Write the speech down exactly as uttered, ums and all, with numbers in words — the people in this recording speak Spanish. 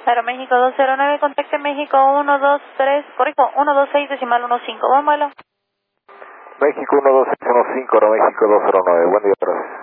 Aeroméxico dos cero nueve, contacte México uno dos tres, corrijo, uno dos seis decimal uno cinco, buen vuelo. México uno dos seis uno cinco, Aeroméxico dos cero nueve, buen día, gracias.